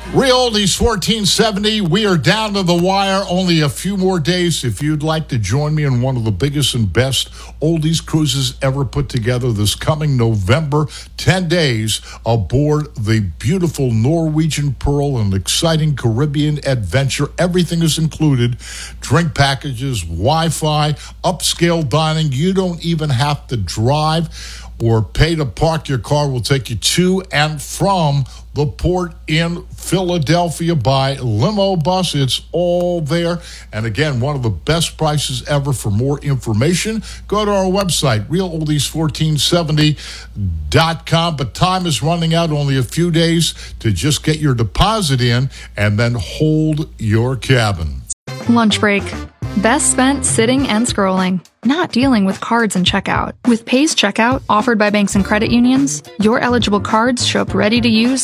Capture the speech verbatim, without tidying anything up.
Real Oldies fourteen seventy, we are down to the wire. Only a few more days if you'd like to join me in one of the biggest and best oldies cruises ever put together this coming November. ten days aboard the beautiful Norwegian Pearl, an exciting Caribbean adventure. Everything is included. Drink packages, Wi-Fi, upscale dining. You don't even have to drive or pay to park your car. We'll take you to and from the port in Philadelphia by limo bus. It's all there. And again, one of the best prices ever. For more information, go to our website, real oldies fourteen seventy dot com. But time is running out. Only a few days to just get your deposit in and then hold your cabin. Lunch break. Best spent sitting and scrolling, not dealing with cards and checkout. With Pace Checkout, offered by banks and credit unions, your eligible cards show up ready to use